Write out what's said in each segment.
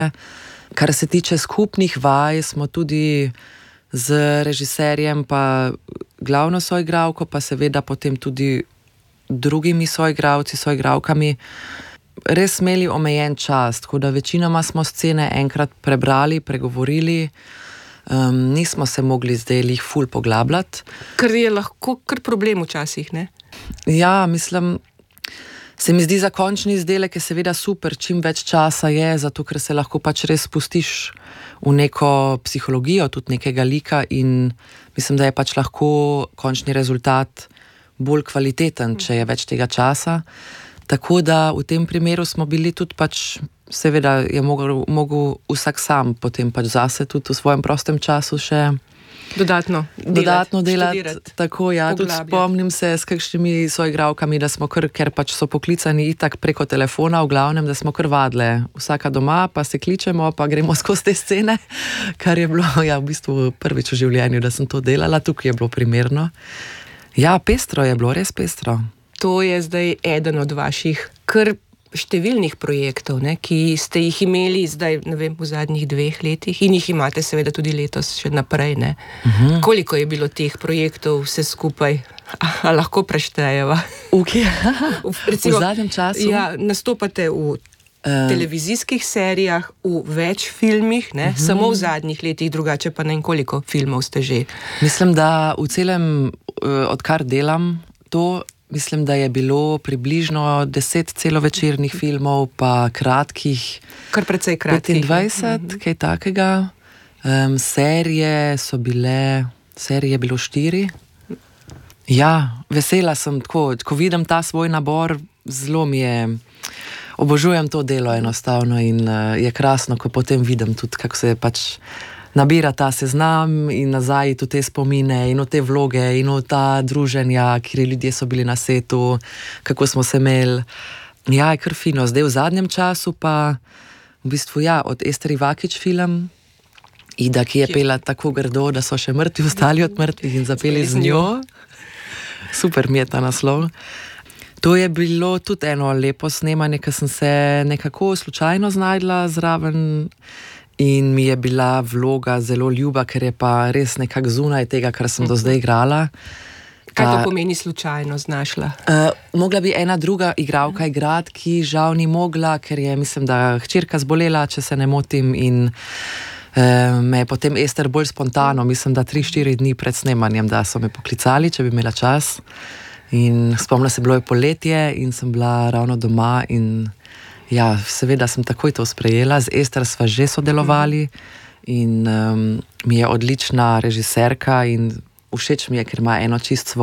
Kar se tiče skupnih vaj, smo tudi z režiserjem pa glavno soigralko, pa seveda potem tudi drugimi soigralci, soigralkami res imeli omejen čas, tako da večinoma smo scene enkrat prebrali, pregovorili, nismo se mogli zdaj jih ful poglabljati. Kar je lahko kar problem včasih, ne? Ja, mislim, se mi zdi za končni izdelek je seveda super, čim več časa je, zato ker se lahko pač res spustiš v neko psihologijo tudi nekega lika in mislim, da je pač lahko končni rezultat bolj kvaliteten, če je več tega časa. Tako da v tem primeru smo bili tudi pač, seveda je mogel vsak sam potem pač zase tudi v svojem prostem času še Dodatno delati. Tako, ja, tudi spomnim se s kakšnimi soigralkami, da smo ker pač so poklicani itak preko telefona, v glavnem, da smo kar vadile vsaka doma, pa se kličemo, pa gremo skozi te scene, kar je bilo, ja, v bistvu prvič v življenju, da sem to delala, tukaj je bilo primerno. Ja, pestro je bilo, res pestro. To je zdaj eden od vaših kar številnih projektov, ne, ki ste jih imeli zdaj, ne vem, v zadnjih 2 letih in jih imate seveda tudi letos še naprej, ne. Koliko je bilo teh projektov vse skupaj? A lahko preštejeva? V zadnjem času? Ja, nastopate v televizijskih serijah, v več filmih, ne, samo v zadnjih letih, drugače pa ne vem koliko filmov ste že. Mislim, da v celem, odkar delam to, mislim, da je bilo približno 10 celovečernih filmov, pa kratkih, kar precej kratkih, 25, kaj takega. Serije je bilo 4. Ja, vesela sem tako, ko vidim ta svoj nabor, zelo mi je, obožujem to delo enostavno in je krasno, ko potem vidim tudi, kako se pač nabira ta seznam in nazaj tudi te spomine in v te vloge in v ta druženja, kjer ljudje so bili na setu, kako smo se imeli. Ja, je kar fino. Zdaj v zadnjem času pa v bistvu ja, od Ester Ivakič film Ida, ki je pela tako grdo, da so še mrtvi ostali od mrtvih in zapeli z njo. Super mi je ta naslov. To je bilo tudi eno lepo snemanje, ker sem se nekako slučajno znajdla zraven in mi je bila vloga zelo ljuba, ker je pa res nekako zunaj tega, kar sem do zdaj igrala. Kaj to pomeni slučajno znašla? Mogla bi ena druga igralka igrati, ki žal ni mogla, ker je, mislim, da hčerka zbolela, če se ne motim, in me je potem Ester bolj spontano, mislim, da 3-4 dni pred snemanjem, da so me poklicali, če bi imela čas. In spomnila se, bilo je poletje in sem bila ravno doma in ja, seveda sem takoj to sprejela. Z Ester sva že sodelovali in mi je odlična režiserka in všeč mi je, ker ima eno čist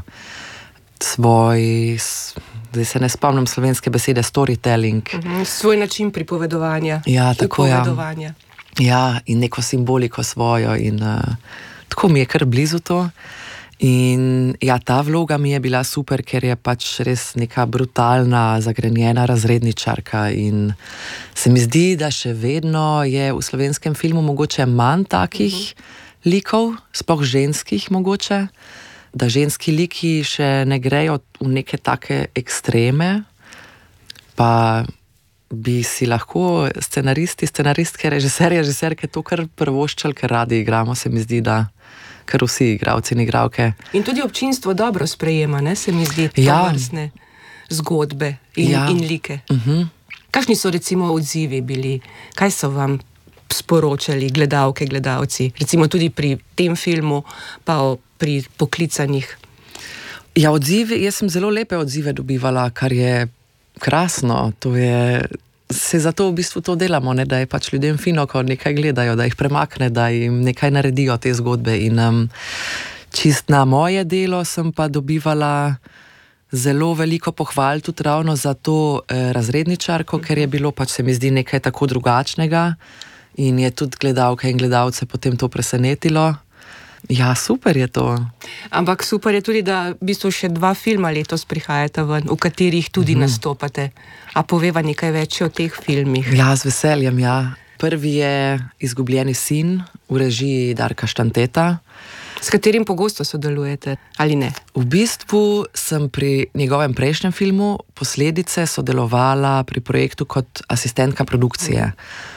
zdaj se ne spomnim slovenske besede, storytelling. Svoj način pripovedovanja. Ja, tako ja. Ja, in neko simboliko svojo in tako mi je kar blizu to. In ja, ta vloga mi je bila super, ker je pač res neka brutalna, zagrenjena razredničarka in se mi zdi, da še vedno je v slovenskem filmu mogoče manj takih likov, sploh ženskih mogoče, da ženski liki še ne grejo v neke take ekstreme, pa bi si lahko scenaristke, režiserke to kar prvoščali, ker radi igramo, se mi zdi, da kar vsi igralci in igralke. In tudi občinstvo dobro sprejema, ne, se mi zdi, tovrstne zgodbe in like. Kakšni so recimo odzivi bili? Kaj so vam sporočali gledalke, gledalci? Recimo tudi pri tem filmu, pa pri Poklicanih. Ja, odzivi, jaz sem zelo lepe odzive dobivala, kar je krasno. To je, se zato v bistvu to delamo, ne, da je pač ljudem fino, ko nekaj gledajo, da jih premakne, da jim nekaj naredijo te zgodbe. In čist na moje delo sem pa dobivala zelo veliko pohval tudi ravno za to razredničarko, ker je bilo pač, se mi zdi, nekaj tako drugačnega in je tudi gledalke in gledalce potem to presenetilo. Ja, super je to. Ampak super je tudi, da v bistvu še 2 filma letos prihajata ven, v katerih tudi nastopate. A poveva nekaj več o teh filmih? Ja, z veseljem, ja. Prvi je Izgubljeni sin v režiji Darka Štanteta. S katerim pogosto sodelujete, ali ne? V bistvu sem pri njegovem prejšnjem filmu Posledice sodelovala pri projektu kot asistentka produkcije.